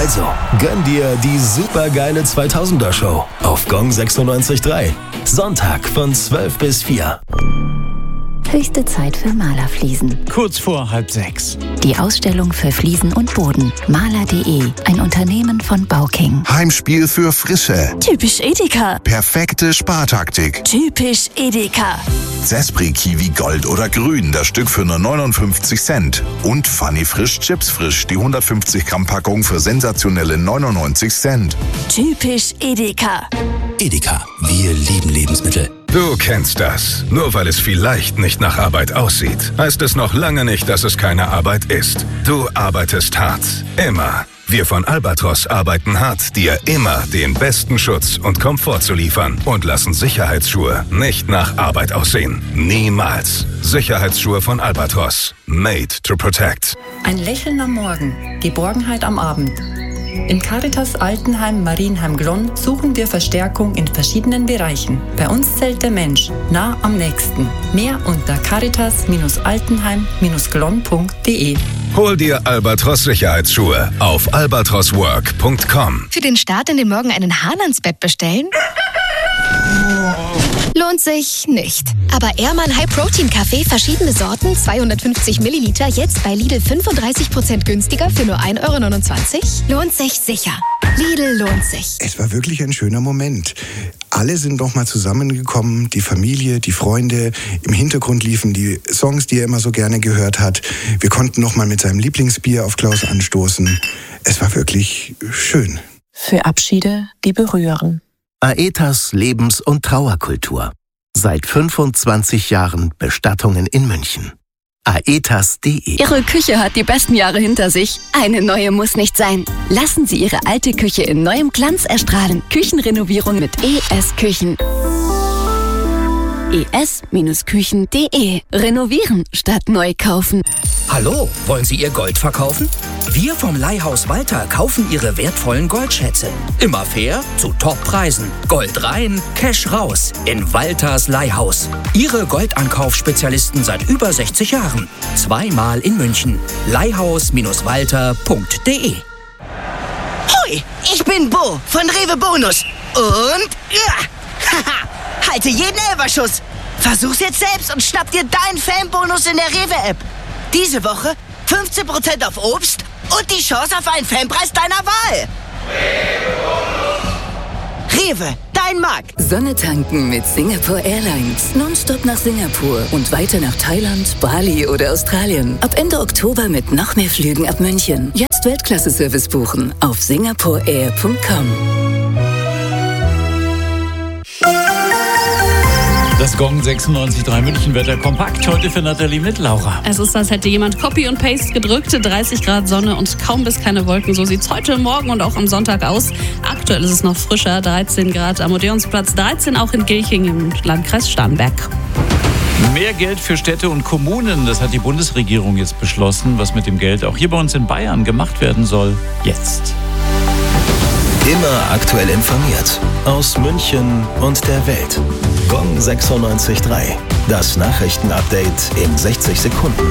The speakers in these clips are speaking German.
Also, gönn dir die supergeile 2000er Show auf Gong 96.3. Sonntag von 12 bis 4. Höchste Zeit für Malerfliesen. Kurz vor 5:30. Die Ausstellung für Fliesen und Boden. Maler.de, ein Unternehmen von Bauking. Heimspiel für Frische. Typisch Edeka. Perfekte Spartaktik. Typisch Edeka. Zespri Kiwi Gold oder Grün, das Stück für nur 59 Cent. Und Funny Frisch Chips Frisch, die 150 Gramm Packung für sensationelle 99 Cent. Typisch Edeka. Edeka, wir lieben Lebensmittel. Du kennst das. Nur weil es vielleicht nicht nach Arbeit aussieht, heißt es noch lange nicht, dass es keine Arbeit ist. Du arbeitest hart. Immer. Wir von Albatros arbeiten hart, dir immer den besten Schutz und Komfort zu liefern und lassen Sicherheitsschuhe nicht nach Arbeit aussehen. Niemals. Sicherheitsschuhe von Albatros. Made to protect. Ein Lächeln am Morgen, Geborgenheit am Abend. Im Caritas Altenheim Marienheim Glonn suchen wir Verstärkung in verschiedenen Bereichen. Bei uns zählt der Mensch, nah am nächsten. Mehr unter caritas-altenheim-glonn.de. Hol dir Albatros Sicherheitsschuhe auf albatroswork.com. Für den Start in den Morgen einen Hahn ans Bett bestellen? Lohnt sich nicht. Aber Ehrmann High Protein Kaffee, verschiedene Sorten, 250 Milliliter, jetzt bei Lidl 35% günstiger für nur 1,29 €? Lohnt sich sicher. Lidl lohnt sich. Es war wirklich ein schöner Moment. Alle sind nochmal zusammengekommen, die Familie, die Freunde. Im Hintergrund liefen die Songs, die er immer so gerne gehört hat. Wir konnten nochmal mit seinem Lieblingsbier auf Klaus anstoßen. Es war wirklich schön. Für Abschiede, die berühren. Aetas Lebens- und Trauerkultur. Seit 25 Jahren Bestattungen in München. Aetas.de. Ihre Küche hat die besten Jahre hinter sich. Eine neue muss nicht sein. Lassen Sie Ihre alte Küche in neuem Glanz erstrahlen. Küchenrenovierung mit ES Küchen. es-küchen.de. Renovieren statt neu kaufen. Hallo, wollen Sie Ihr Gold verkaufen? Wir vom Leihhaus Walter kaufen Ihre wertvollen Goldschätze. Immer fair, zu Toppreisen. Gold rein, Cash raus. In Walters Leihhaus. Ihre Goldankaufspezialisten seit über 60 Jahren. Zweimal in München. Leihhaus-walter.de. Hoi, ich bin Bo von Rewe Bonus. Und halte jeden Elferschuss. Versuch's jetzt selbst und schnapp dir deinen Fanbonus in der Rewe-App. Diese Woche 15% auf Obst und die Chance auf einen Fanpreis deiner Wahl. Rewe, dein Markt. Sonne tanken mit Singapore Airlines. Nonstop nach Singapur und weiter nach Thailand, Bali oder Australien. Ab Ende Oktober mit noch mehr Flügen ab München. Jetzt Weltklasse-Service buchen auf singaporeair.com. Das Gong 96.3 München Wetter kompakt heute für Nathalie mit Laura. Es ist, als hätte jemand Copy und Paste gedrückt. 30 Grad Sonne und kaum bis keine Wolken. So sieht es heute Morgen und auch am Sonntag aus. Aktuell ist es noch frischer, 13 Grad am Odeonsplatz, 13 auch in Gilching im Landkreis Starnberg. Mehr Geld für Städte und Kommunen, das hat die Bundesregierung jetzt beschlossen. Was mit dem Geld auch hier bei uns in Bayern gemacht werden soll, jetzt. Immer aktuell informiert. Aus München und der Welt. Gong 96.3. Das Nachrichtenupdate in 60 Sekunden.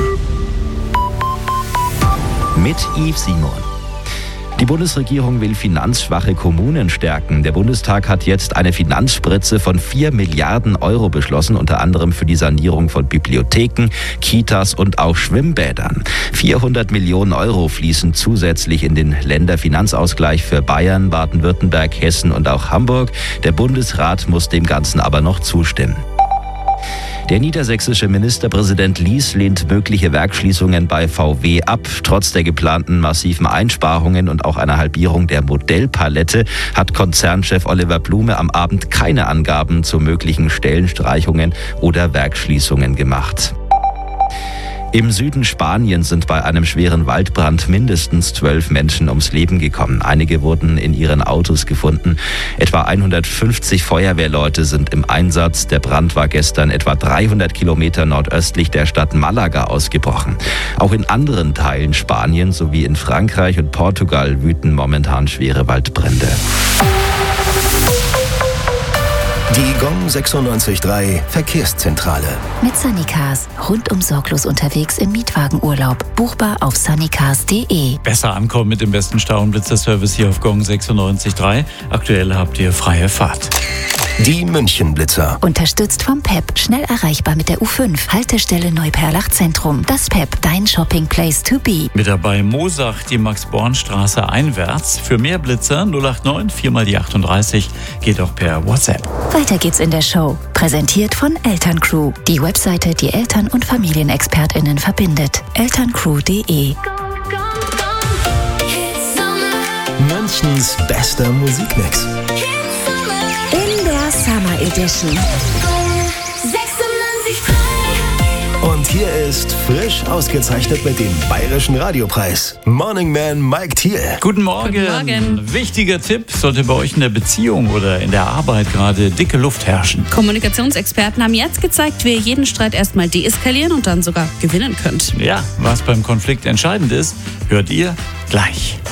Mit Yves Simon. Die Bundesregierung will finanzschwache Kommunen stärken. Der Bundestag hat jetzt eine Finanzspritze von 4 Milliarden € beschlossen, unter anderem für die Sanierung von Bibliotheken, Kitas und auch Schwimmbädern. 400 Millionen € fließen zusätzlich in den Länderfinanzausgleich für Bayern, Baden-Württemberg, Hessen und auch Hamburg. Der Bundesrat muss dem Ganzen aber noch zustimmen. Der niedersächsische Ministerpräsident Lies lehnt mögliche Werksschließungen bei VW ab. Trotz der geplanten massiven Einsparungen und auch einer Halbierung der Modellpalette hat Konzernchef Oliver Blume am Abend keine Angaben zu möglichen Stellenstreichungen oder Werksschließungen gemacht. Im Süden Spaniens sind bei einem schweren Waldbrand mindestens 12 Menschen ums Leben gekommen. Einige wurden in ihren Autos gefunden. Etwa 150 Feuerwehrleute sind im Einsatz. Der Brand war gestern etwa 300 Kilometer nordöstlich der Stadt Malaga ausgebrochen. Auch in anderen Teilen Spaniens sowie in Frankreich und Portugal wüten momentan schwere Waldbrände. Die Gong 96.3 Verkehrszentrale. Mit Sunnycars. Rundum sorglos unterwegs im Mietwagenurlaub. Buchbar auf sunnycars.de. Besser ankommen mit dem besten Stau- und Blitzerservice hier auf Gong 96.3. Aktuell habt ihr freie Fahrt. Die München-Blitzer. Unterstützt vom PEP. Schnell erreichbar mit der U5. Haltestelle Neuperlach Zentrum. Das PEP, dein Shopping Place to be. Mit dabei Mosach, die Max-Born-Straße einwärts. Für mehr Blitzer 089 4 die 38. Geht auch per WhatsApp. Weiter geht's in der Show. Präsentiert von Elterncrew. Die Webseite, die Eltern- und FamilienexpertInnen verbindet. elterncrew.de. Münchens bester Musikmix. In der Summer Edition. Und hier ist frisch ausgezeichnet mit dem Bayerischen Radiopreis. Morning Man Mike Thiel. Guten Morgen. Guten Morgen. Wichtiger Tipp, sollte bei euch in der Beziehung oder in der Arbeit gerade dicke Luft herrschen. Kommunikationsexperten haben jetzt gezeigt, wie ihr jeden Streit erstmal deeskalieren und dann sogar gewinnen könnt. Ja, was beim Konflikt entscheidend ist, hört ihr gleich.